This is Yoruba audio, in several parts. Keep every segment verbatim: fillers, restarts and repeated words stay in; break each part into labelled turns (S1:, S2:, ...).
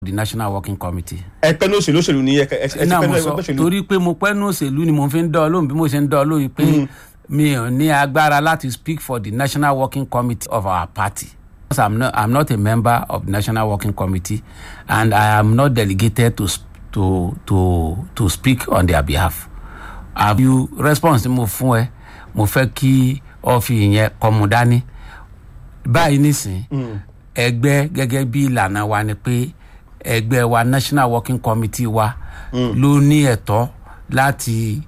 S1: the National Working Committee.
S2: ẹ pẹ́ ní òṣèlú òṣèlú ni ẹ ẹ ti
S1: náà
S2: pẹ́
S1: mo
S2: ní
S1: sọ
S2: òṣèlú.
S1: torí pé mo pẹ́ ní òṣèlú ni mo fi ń dán ọ lóhùn bí mo ṣe ń dán ọ lóhùn pé mi ò ní agbára láti speak for the National Working Committee of our party. Because I'm not, I'm not a member of the National Working Committee and I am not delegated to to to to speak on their behalf. Have you response mo fún ẹ mo fẹ́ kí ọ́fì yẹn kọ́ mu dání. Báyìí nísìn ẹgbẹ́ gẹ́gẹ́ bí ìlànà wa ni pé ẹgbẹ́ wa National Working Committee wa ló ní ẹ̀tọ́ láti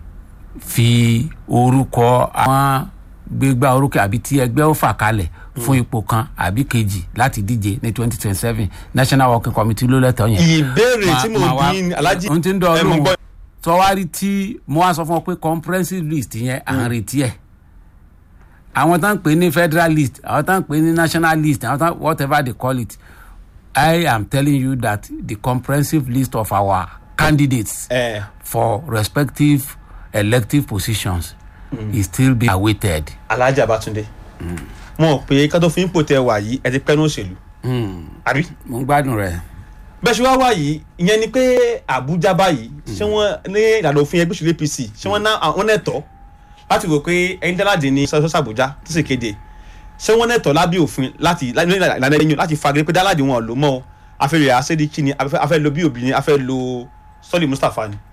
S1: fi orúkọ àwọn gbégbá orúkọ àbí tí ẹgbẹ́ ó fà kalẹ̀ fún ipò kan àbí kejì láti díje ní twenty twenty seven National Working Committee ló lẹ́tọ̀ọ́ yẹn.
S2: ìbéèrè tí mo bí ní Alhaji
S1: ohun tí ń dọ̀ lóhùn tọ́wárí tí mo wá sọ fún ọ pé comprehensive list yẹn à ń retí ẹ̀ àwọn tá ń pè ní federal list àwọn tá ń pè ní national list àwọn tá whatever they call it I am telling you that the comprehensive list of our candidates
S2: Eh.
S1: for respective elective positions mm. is still being awaited.
S2: Alhaji Abatunde mo rò pé ká tó fi ń pò tẹ wà yìí ẹ ti pẹ́ ní òṣèlú àbí.
S1: mo ń gbádùn rẹ.
S2: bẹ́ẹ̀ ṣe wá wá yìí ìyẹn ni pé Àbújá báyìí ṣé wọ́n ní ìlànà òfin ẹgbẹ́ òṣèlú A P C ṣé wọ́n ná àwọn ẹ̀tọ́ láti rò pé ẹni dáláde ní sọ́sọ́ Àbújá tó sì kéde ṣé wọ́n ẹ̀tọ́ lábẹ́ òfin láti ìlànà ẹ̀yìn láti fagilé pé dáláde wọn ò lò mọ́ afẹ́rẹ́ Asediki ni afẹ́ lo bí òbí ni afẹ́ lo Sọ́lì Mustapha ni.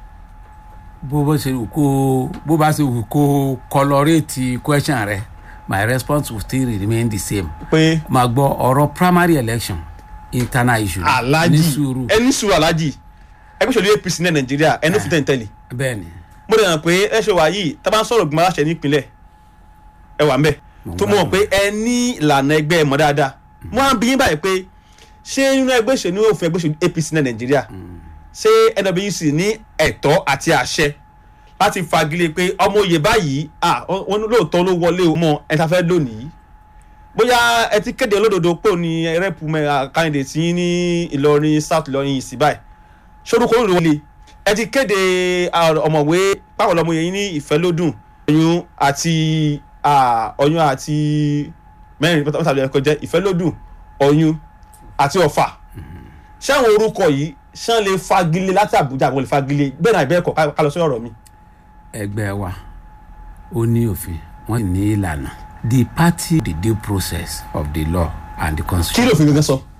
S1: bó bó ṣe wù kó bó bá ṣe wù kó colorate question rẹ my response will still remain the same.
S2: pé
S1: máa gbọ́ ọ̀rọ̀ primary election internal issue.
S2: Alhaji
S1: ní sùúrù.
S2: ẹni sùúrù Alhaji ẹgbẹ́ òṣèlú A P C ní Nàìjíríà ẹni òfin tẹ̀ntẹ̀lì.
S1: bẹ́ẹ̀ni.
S2: mo lè hàn pé ẹ ṣe wà yìí tá a bá ń sọ̀rọ̀ gbọ́n aláṣẹ nípínlẹ̀ ẹ wà mbẹ́ tó mọ̀ pé ẹ ní ìlànà ẹgbẹ́ ẹ mọ̀ dáadáa mo á bí yín báyìí pé ṣé inú ẹgbẹ́ òṣèlú òfin ẹgbẹ́ òṣèlú A P C ní Nàìjíríà ṣé N W C ní ẹ̀tọ́ àti àṣẹ láti fagilé pé ọmọ òye báyìí wọn lóòótọ́ ló wọlé o mọ ẹ ta fẹ́ lónìí bóyá ẹ ti kéde olódodo pò ní rẹ́pù candidate yín ní Ìlọrin South Ìlọrin yìí sí báyìí ṣorúkọ olódodo wọlé ẹ ti kéde ọ̀mọ̀wé pápọ̀ lọ́mọ yẹn ní Ìfẹ́lódùn Ọ̀yún àti Ọ̀yún àti mẹ́rin pátá ẹ̀kọ́ jẹ́ Ìfẹ́lódùn Ọ̀yún àti Ọ̀fà ṣé àwọn orúkọ yìí ṣé wọ́n lè fagilé láti Àbújá àwọn lè fagilé bẹ́ẹ̀ náà ìbẹ́ẹ̀kọ́ ká lọ sí ọ̀rọ̀ mi.
S1: ẹgbẹ́ wa ó ní òfin wọ́n ní ìlànà the party the due process of the law and the
S2: kí
S1: constitution.
S2: ló fi gẹ́gẹ́ sọ.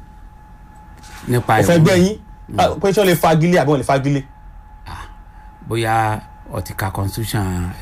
S1: nípa
S2: ọ̀fẹ́ gbẹ́ yín pé ṣé wọ́n lè fagilé àbí wọ́n lè fagilé.
S1: bóyá ọtíkà constitution